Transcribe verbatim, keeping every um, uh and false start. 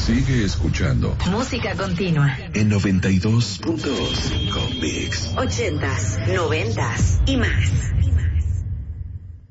Sigue escuchando. Música continua. En noventa y dos punto cinco Mix. Ochentas, noventas y más.